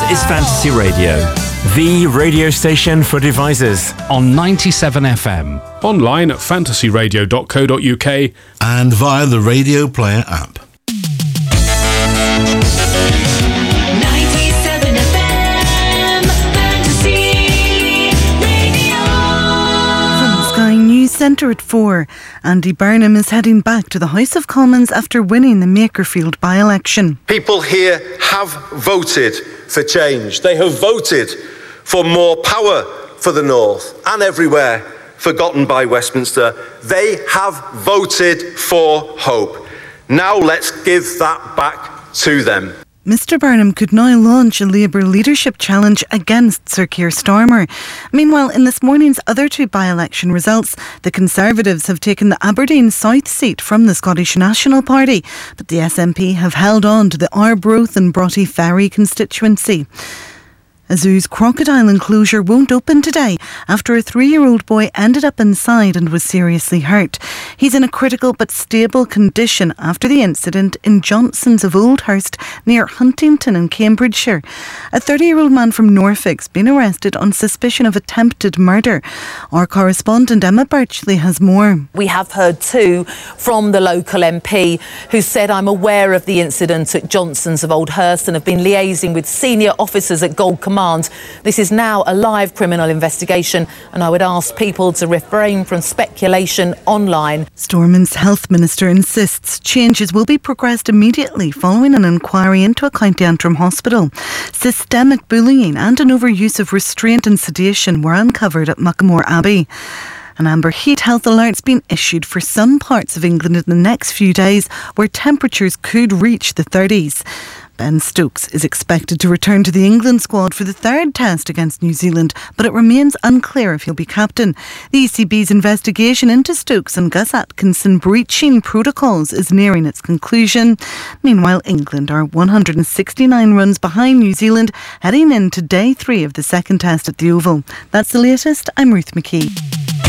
is Fantasy Radio, the radio station for devices. On 97 FM. Online at fantasyradio.co.uk. And via the Radio Player app. 97 FM, Fantasy Radio. From Sky News Centre at 4, Andy Burnham is heading back to the House of Commons after winning the Makerfield by-election. People here have voted for change. They have voted for more power for the North and everywhere forgotten by Westminster. They have voted for hope. Now let's give that back to them. Mr Burnham could now launch a Labour leadership challenge against Sir Keir Starmer. Meanwhile, in this morning's other two by-election results, the Conservatives have taken the Aberdeen South seat from the Scottish National Party, but the SNP have held on to the Arbroath and Broughty Ferry constituency. A zoo's crocodile enclosure won't open today after a 3-year-old boy ended up inside and was seriously hurt. He's in a critical but stable condition after the incident in Johnson's of Oldhurst near Huntington in Cambridgeshire. A 30-year-old man from Norfolk's been arrested on suspicion of attempted murder. Our correspondent Emma Birchley has more. We have heard too from the local MP who said, "I'm aware of the incident at Johnson's of Oldhurst and have been liaising with senior officers at Gold Command. This is now a live criminal investigation and I would ask people to refrain from speculation online." Stormon's health minister insists changes will be progressed immediately following an inquiry into a County Antrim hospital. Systemic bullying and an overuse of restraint and sedation were uncovered at Muckamore Abbey. An amber heat health alert's been issued for some parts of England in the next few days where temperatures could reach the 30s. Ben Stokes is expected to return to the England squad for the third test against New Zealand, but it remains unclear if he'll be captain. The ECB's investigation into Stokes and Gus Atkinson breaching protocols is nearing its conclusion. Meanwhile, England are 169 runs behind New Zealand, heading into day 3 of the second test at the Oval. That's the latest. I'm Ruth McKee.